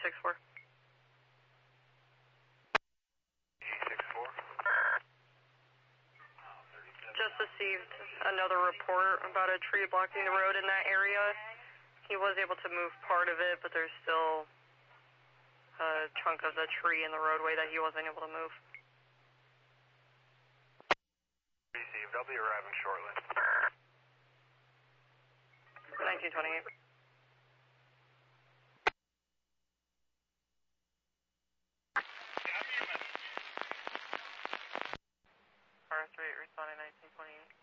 E64. E64. Just received another report about a tree blocking the road in that area. He was able to move part of it, but there's still a chunk of the tree in the roadway that he wasn't able to move. Received. I'll be arriving shortly. 1928. R38 responding 1928.